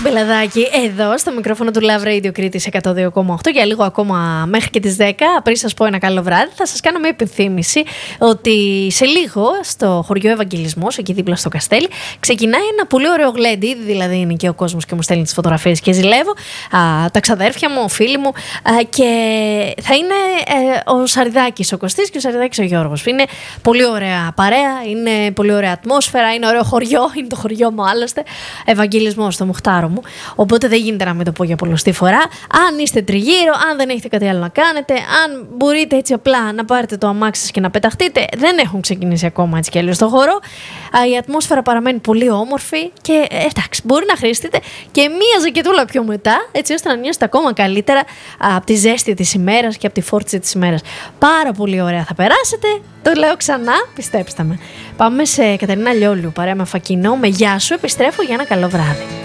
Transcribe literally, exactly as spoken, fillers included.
Μπελαδάκη, εδώ στο μικρόφωνο του Love Radio Κρήτης εκατόν δύο κόμμα οκτώ για λίγο ακόμα μέχρι και τις δέκα. Πριν σας πω ένα καλό βράδυ, θα σας κάνω μια επιθύμηση ότι σε λίγο στο χωριό Ευαγγελισμός, εκεί δίπλα στο Καστέλι, ξεκινάει ένα πολύ ωραίο γλέντι. Ήδη δηλαδή είναι και ο κόσμος και μου στέλνει τις φωτογραφίες και ζηλεύω. Α, τα ξαδέρφια μου, ο φίλοι μου. Α, και θα είναι ε, ο Σαριδάκης ο Κωστής και ο Σαριδάκης ο Γιώργος. Είναι πολύ ωραία παρέα, είναι πολύ ωραία ατμόσφαιρα, είναι ωραίο χωριό, είναι το χωριό μου άλλωστε. Ευαγγελισμός στο Μουχτάρο μου. Οπότε δεν γίνεται να μην το πω για πολλωστή φορά. Αν είστε τριγύρω, αν δεν έχετε κάτι άλλο να κάνετε, αν μπορείτε έτσι απλά να πάρετε το αμάξι σας και να πεταχτείτε, δεν έχουν ξεκινήσει ακόμα έτσι κι αλλιώς στο χώρο. Η ατμόσφαιρα παραμένει πολύ όμορφη και ε, εντάξει, μπορεί να χρειαστείτε και μία ζακετούλα πιο μετά, έτσι ώστε να νιώσετε ακόμα καλύτερα από τη ζέστη της ημέρας και από τη φόρτιση της ημέρας. Πάρα πολύ ωραία θα περάσετε. Το λέω ξανά, πιστέψτε με. Πάμε σε Κατερίνα Λιόλου, παρέα με Φακινό, με γεια σου, επιστρέφω για ένα καλό βράδυ.